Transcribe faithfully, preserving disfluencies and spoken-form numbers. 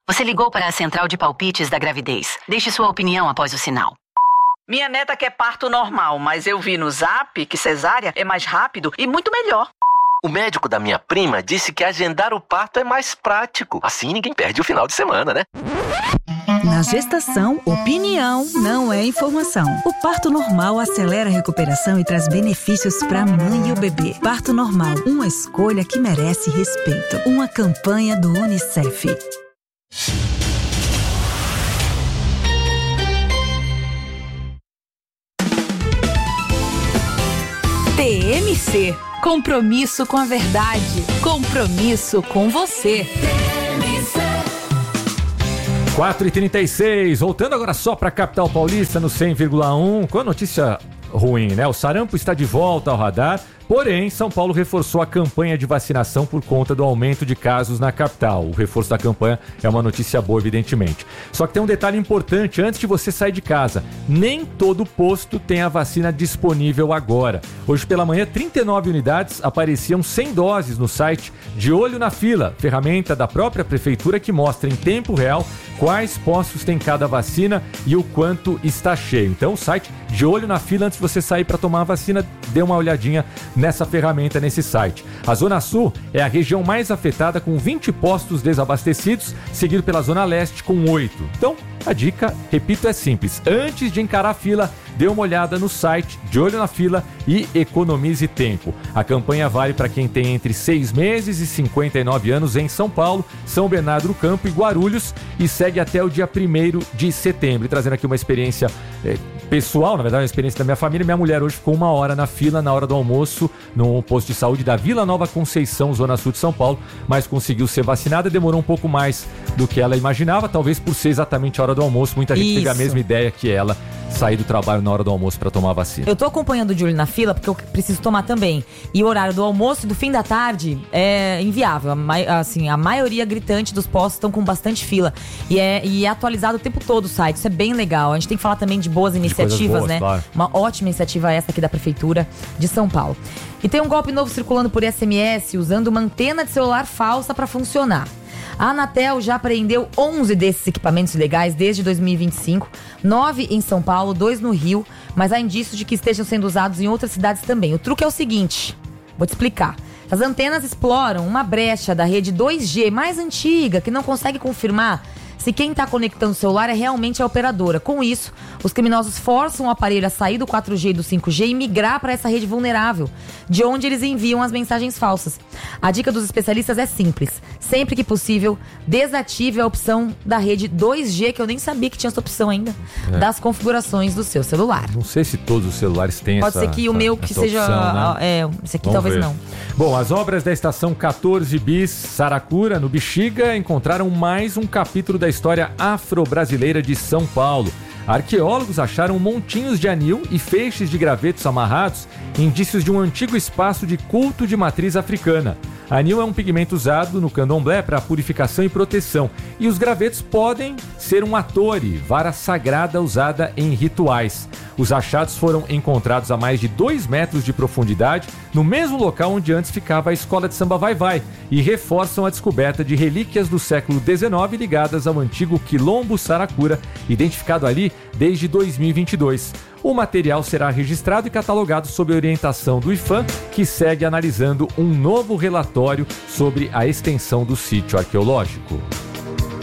Você ligou para a central de palpites da gravidez. Deixe sua opinião após o sinal. Minha neta quer parto normal, mas eu vi no Zap que cesárea é mais rápido e muito melhor. O médico da minha prima disse que agendar o parto é mais prático. Assim ninguém perde o final de semana, né? Na gestação, opinião não é informação. O parto normal acelera a recuperação e traz benefícios para a mãe e o bebê. Parto normal, uma escolha que merece respeito. Uma campanha do Unicef. T M C. Compromisso com a verdade. Compromisso com você. quatro e trinta e seis, voltando agora só para a capital paulista no cem vírgula um, com a notícia ruim, né? O sarampo está de volta ao radar, porém, São Paulo reforçou a campanha de vacinação por conta do aumento de casos na capital. O reforço da campanha é uma notícia boa, evidentemente. Só que tem um detalhe importante antes de você sair de casa. Nem todo posto tem a vacina disponível agora. Hoje pela manhã, trinta e nove unidades apareciam sem doses no site De Olho na Fila, ferramenta da própria prefeitura que mostra em tempo real quais postos tem cada vacina e o quanto está cheio. Então o site De Olho na Fila, antes de você sair para tomar a vacina, dê uma olhadinha nessa ferramenta, nesse site. A Zona Sul é a região mais afetada, com vinte postos desabastecidos, seguido pela Zona Leste com oito. Então, a dica, repito, é simples. Antes de encarar a fila, dê uma olhada no site De Olho na Fila e economize tempo. A campanha vale para quem tem entre seis meses e cinquenta e nove anos em São Paulo, São Bernardo do Campo e Guarulhos e segue até o dia primeiro de setembro. E trazendo aqui uma experiência é, pessoal, na verdade, uma experiência da minha família. Minha mulher hoje ficou uma hora na fila, na hora do almoço, no posto de saúde da Vila Nova Conceição, Zona Sul de São Paulo, mas conseguiu ser vacinada. Demorou um pouco mais do que ela imaginava, talvez por ser exatamente a hora do almoço. Muita gente Isso. teve a mesma ideia que ela, sair do trabalho na hora do almoço para tomar a vacina. Eu tô acompanhando De Olho na Fila porque eu preciso tomar também. E o horário do almoço e do fim da tarde é inviável. A, mai- assim, a maioria gritante dos postos estão com bastante fila. E é, e é atualizado o tempo todo o site. Isso é bem legal. A gente tem que falar também de boas iniciativas, boas, né? claro. Uma ótima iniciativa essa aqui da Prefeitura de São Paulo. E tem um golpe novo circulando por S M S usando uma antena de celular falsa para funcionar. A Anatel já apreendeu onze desses equipamentos ilegais desde dois mil e vinte e cinco, nove em São Paulo, dois no Rio, mas há indícios de que estejam sendo usados em outras cidades também. O truque é o seguinte, vou te explicar. As antenas exploram uma brecha da rede dois G mais antiga que não consegue confirmar se quem está conectando o celular é realmente a operadora. Com isso, os criminosos forçam o aparelho a sair do quatro G e do cinco G e migrar para essa rede vulnerável, de onde eles enviam as mensagens falsas. A dica dos especialistas é simples. Sempre que possível, desative a opção da rede dois G, que eu nem sabia que tinha essa opção ainda, é. das configurações do seu celular. Não sei se todos os celulares têm Pode essa ser que o essa, meu que seja... opção, né? É, esse aqui Vamos talvez ver. não. Bom, as obras da estação quatorze bis Saracura, no Bexiga, encontraram mais um capítulo da história afro-brasileira de São Paulo. Arqueólogos acharam montinhos de anil e feixes de gravetos amarrados, indícios de um antigo espaço de culto de matriz africana. Anil é um pigmento usado no candomblé para purificação e proteção, e os gravetos podem ser um atore, vara sagrada usada em rituais. Os achados foram encontrados a mais de dois metros de profundidade, no mesmo local onde antes ficava a escola de samba Vai Vai, e reforçam a descoberta de relíquias do século dezenove ligadas ao antigo quilombo Saracura, identificado ali desde dois mil e vinte e dois. O material será registrado e catalogado sob orientação do IPHAN, que segue analisando um novo relatório sobre a extensão do sítio arqueológico.